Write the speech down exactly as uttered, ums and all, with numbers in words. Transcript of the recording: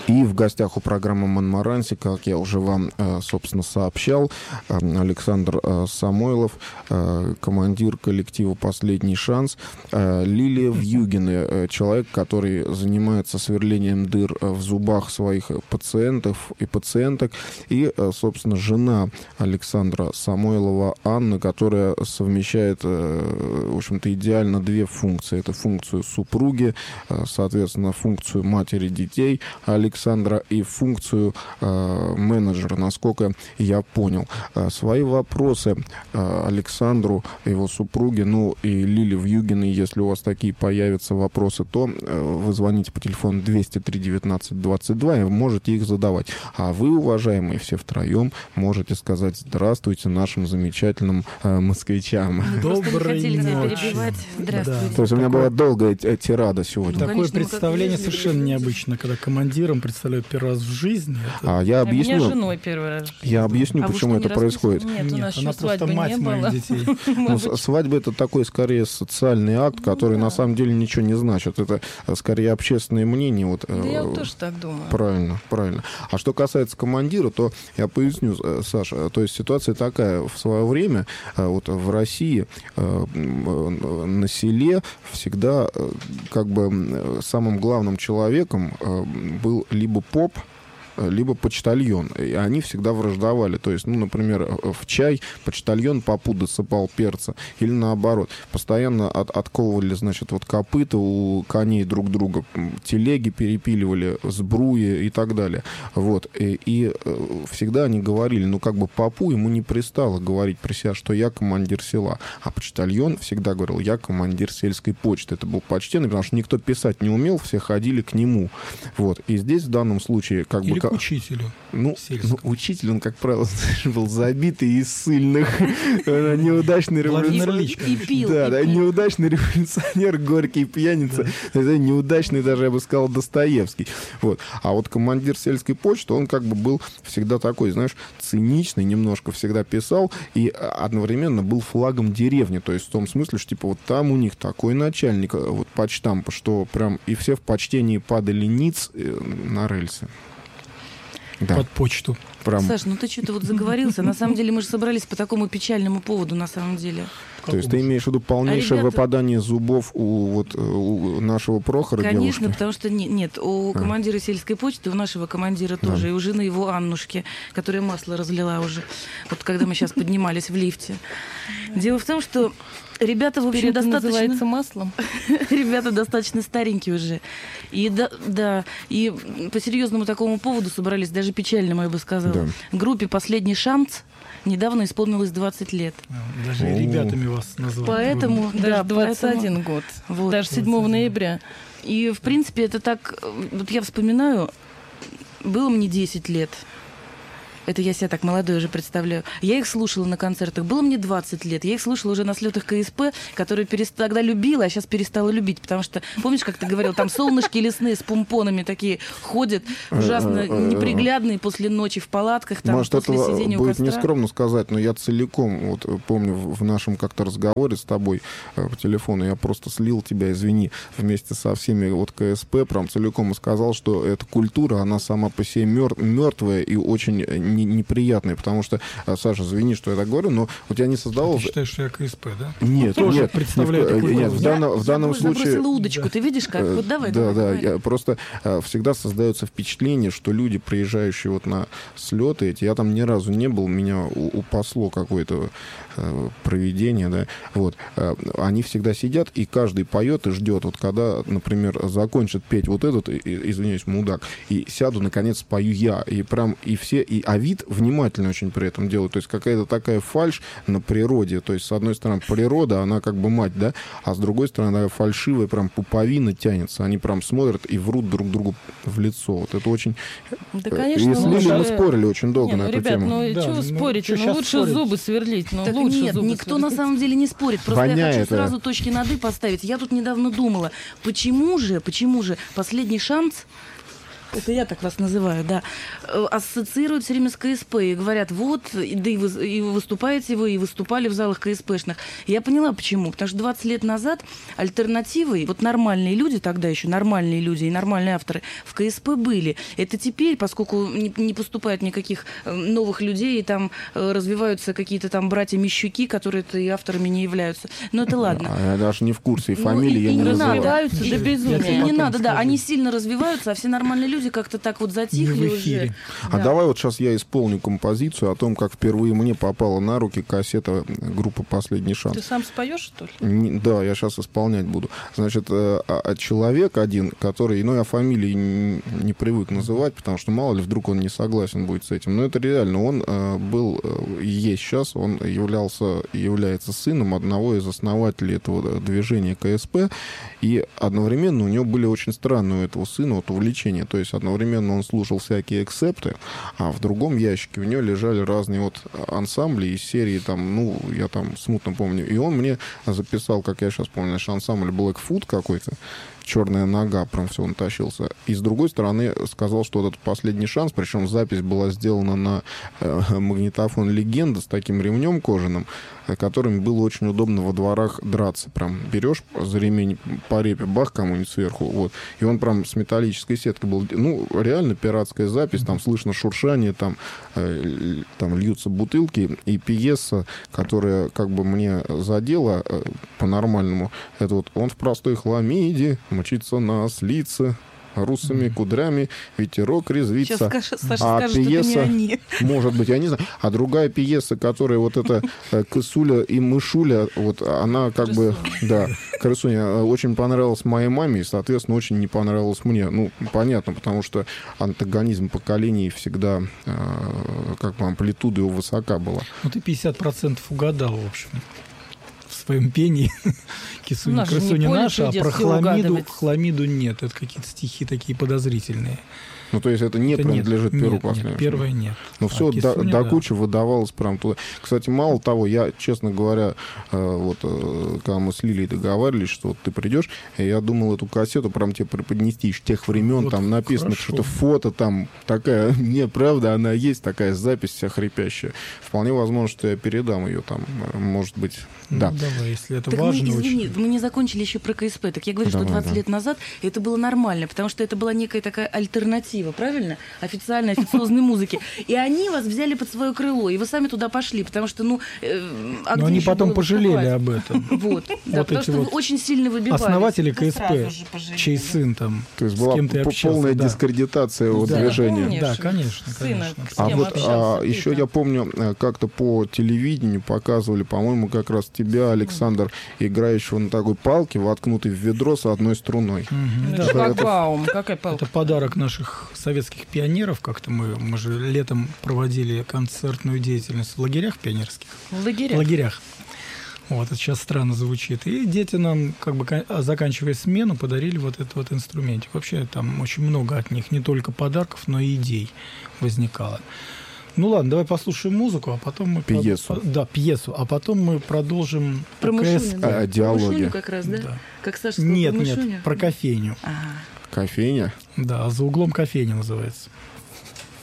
И в гостях у программы «Монмаранси», как я уже вам, собственно, сообщал, Александр Самойлов, командир коллектива «Последний шанс», Лилия Вьюгина, человек, который занимается сверлением дыр в зубах своих пациентов и пациенток, и, собственно, жена Александра Самойлова Анна, которая совмещает, в общем-то, идеально две функции. Это функцию супруги, соответственно, функцию матери детей Александра и функцию менеджера, насколько я понял. Свои вопросы Александру, его супруге, ну и Лиле Вьюгиной, если у вас такие появятся вопросы, то вы звоните по телефону двести три девятнадцать двадцать два и можете их задавать. А вы, уважаемые, все втроем можете сказать здравствуйте нашим замечательным э, москвичам. Доброй ночи. Да. То есть у меня была долгая тирада сегодня. Ну, такое конечно, представление совершенно необычно, когда командиром представляют первый раз в жизни. Это... А я объясню. А меня женой первый раз. Я объясню, а почему это происходит. Нет, Нет, у нас она просто мать моих детей. Ну, свадьба — это такой, скорее, социальный акт, который ну, да. на самом деле ничего не значит. Это, скорее, общественное мнение. Вот, да я вот тоже так думаю. Правильно, правильно. А что касается командира, то я поясню, Саша. То есть ситуация такая. В свое время вот в России на селе всегда как бы самым главным человеком был либо поп, либо почтальон. И они всегда враждовали. То есть, ну, например, в чай почтальон попу досыпал перца. Или наоборот. Постоянно от, отковывали, значит, вот копыта у коней друг друга. Телеги перепиливали, сбруи и так далее. Вот. И, и всегда они говорили, ну, как бы попу ему не пристало говорить про себя, что я командир села. А почтальон всегда говорил, я командир сельской почты. Это был почтенный, потому что никто писать не умел, все ходили к нему. Вот. И здесь в данном случае как Или бы... учителю. Ну, ну, учитель, он, как правило, был забитый из сильных, неудачный революционер. Да, да, неудачный революционер, горький пьяница, неудачный даже, я бы сказал, Достоевский. Вот. А вот командир сельской почты, он как бы был всегда такой, знаешь, циничный, немножко всегда писал и одновременно был флагом деревни. То есть в том смысле, что типа вот там у них такой начальник, вот почтампа, что прям и все в почтении падали ниц на рельсы. Да. Под почту. Прям. Саш, ну ты что-то вот заговорился. На самом деле мы же собрались по такому печальному поводу, на самом деле. То есть ты имеешь в виду полнейшее а ребята... выпадание зубов у, вот, у нашего Прохора? Конечно, девушки? Потому что не, нет, у а. командира сельской почты, у нашего командира тоже, да. и у жены его Аннушки, которая масло разлила уже, вот когда мы сейчас поднимались в лифте. Дело в том, что ребята, в общем, достаточно... называется маслом. Ребята достаточно старенькие уже. И да, да, и по серьезному такому поводу собрались, даже печальному, я бы сказала. Да. Группе «Последний шанс» недавно исполнилось двадцать лет. Даже О. ребятами вас назвали. Поэтому, даже да, двадцать один поэтому, год. Вот, даже седьмого ноября. И, в принципе, это так... Вот я вспоминаю, было мне десять лет. Это я себя так молодой уже представляю. Я их слушала на концертах. Было мне двадцать лет. Я их слушала уже на слетах ка эс пэ, которые перест... тогда любила, а сейчас перестала любить. Потому что, помнишь, как ты говорил, там солнышки лесные с помпонами такие ходят, ужасно неприглядные после ночи в палатках. Там, Может, после это сидения будет у костра. Нескромно сказать, но я целиком, вот помню, в нашем как-то разговоре с тобой по телефону, я просто слил тебя, извини, вместе со всеми вот ка эс пэ, прям целиком и сказал, что эта культура, она сама по себе мертвая и очень неприятные, потому что, Саша, извини, что я так говорю, но у тебя не создавалось... Ты считаешь, что я ка эс пэ, да? Нет, тоже нет. Представляю нет, такую нет в, данном, в данном я случае... забросила удочку, да. Ты видишь как? Вот давай, да, давай. Да, давай. Я, просто всегда создается впечатление, что люди, приезжающие вот на слеты эти, я там ни разу не был, меня упасло какое-то э, провидение, да, вот, э, они всегда сидят, и каждый поет и ждет, вот когда, например, закончит петь вот этот, и, извиняюсь, мудак, и сяду, наконец, спою я, и прям, и все, и а вид внимательно очень при этом делают. То есть какая-то такая фальшь на природе. То есть, с одной стороны, природа, она как бы мать, да, а с другой стороны, она фальшивая, прям пуповина тянется. Они прям смотрят и врут друг другу в лицо. Вот это очень... Да, конечно. И с Лилей мы спорили очень долго не, на ну, эту ребят, тему. ну, да, что вы ну, спорите? что Ну, лучше спорить? зубы сверлить. Ну, так лучше нет, зубы никто сверлить. на самом деле не спорит. Просто Воняет, я хочу сразу да. точки над «и» поставить. Я тут недавно думала, почему же, почему же «Последний шанс» Это я так вас называю, да. Ассоциируют все время с КСП и говорят, вот, да и вы, и вы выступаете вы, и выступали в залах КСПшных. Я поняла, почему. Потому что двадцать лет назад альтернативой, вот нормальные люди, тогда еще нормальные люди и нормальные авторы в КСП были. Это теперь, поскольку не, не поступает никаких новых людей, и там развиваются какие-то там братья-мещуки, которые-то и авторами не являются. Но это ладно. А я даже не в курсе, и фамилии ну, и, я и не не называю. развиваются до безумия. Не надо, да, скажу. они сильно развиваются, а все нормальные люди как-то так вот затихли Не в уже. эфире. А Да. давай вот сейчас я исполню композицию о том, как впервые мне попала на руки кассета группы «Последний шанс». Ты сам споешь, что ли? Не- Да, я сейчас исполнять буду. Значит, э, а- а человек один, который, ну, я фамилии не, не привык называть, потому что мало ли вдруг он не согласен будет с этим. Но это реально, он э, был э, и есть сейчас, он являлся, является сыном одного из основателей этого движения КСП, и одновременно у него были очень странные у этого сына вот увлечения. То есть одновременно он слушал всякие эксепты, а в другом ящике у него лежали разные вот ансамбли из серии, там, ну, я там смутно помню. И он мне записал, как я сейчас помню, наш ансамбль Blackfoot какой-то, «Черная нога», прям все, он тащился. И с другой стороны сказал, что вот этот «Последний шанс», причем запись была сделана на э, магнитофон «Легенда» с таким ремнем кожаным, э, которым было очень удобно во дворах драться. Прям берешь за ремень по репе, бах, кому-нибудь сверху, вот. И он прям с металлической сеткой был. Ну, реально пиратская запись, там слышно шуршание, там, э, там льются бутылки, и пьеса, которая как бы мне задела э, по-нормальному, это вот «Он в простой хламиде мчится на ослице, русыми кудрями ветерок резвится». Сейчас скажешь, Саша А скажет, что это не пьеса, они. может быть, я не знаю. А другая пьеса, которая вот эта э, «Кысуля и Мышуля», вот она как бы, да, «Крысуня», э, очень понравилась моей маме и, соответственно, очень не понравилась мне. Ну, понятно, потому что антагонизм поколений всегда, э, как бы амплитуда его высока была. Ну, ты пятьдесят процентов угадал, в общем, в своем пении. Кисуня, Нас же не крысуня поле наша, а чудес про всё хламиду, угадывать. хламиду нет. Это какие-то стихи такие подозрительные. Ну, то есть это не Это принадлежит нет, Перу нет, последнему. нет, первое нет. Ну, А все до, Кисуня, до да. кучи выдавалось прям туда. Кстати, мало того, я, честно говоря, э, вот, э, когда мы с Лилией договаривались, что вот ты придешь, я думал эту кассету прям тебе преподнести из тех времен, Вот там написано хорошо. что-то, фото там такая, не, правда, она есть, такая запись вся хрипящая. Вполне возможно, что я передам ее там, э, может быть, Ну, да. давай, если это Так мы, важно извини, очень. мы не закончили еще про КСП. Так я говорю, Давай, что двадцать да. лет назад это было нормально, потому что это была некая такая альтернатива, правильно? Официальной, официозной музыки. И они вас взяли под свое крыло, и вы сами туда пошли, потому что, ну... э, а Но где они еще потом было пожалели выступать? об этом. Вот, да, Вот потому эти что вы вот очень сильно выбивались. Основатели Да сразу КСП, же пожалели. чей сын там, То есть с была кем ты п- общался. полная да. дискредитация его Да. движения. Помнишь? Да, конечно, Сына, конечно. с А кем вот общался а, ты еще там? я помню, э, как-то по телевидению показывали, по-моему, как раз тебя, Александр, играющего на такой палке, воткнутой в ведро с одной струной. Мгм, Ну, да. это это- шлагбаум, какая палка? Это подарок наших советских пионеров. Как-то мы, мы же летом проводили концертную деятельность в лагерях пионерских. В В лагерях. лагерях. Вот, это сейчас странно звучит. И дети нам, как бы кон- заканчивая смену, подарили вот этот вот инструментик. Вообще там очень много от них, не только подарков, но и идей возникало. Ну ладно, давай послушаем музыку, а потом мы... прод- Пьесу. Да, пьесу. А потом мы продолжим... Про КСП. Мышуню, да? А, диалоги. Про Мышуню как раз, да? Да. Как Саша сказал, Нет, про нет, Мышуню? про кофейню. Ага. Кофейня. Да, «За углом кофейня» называется.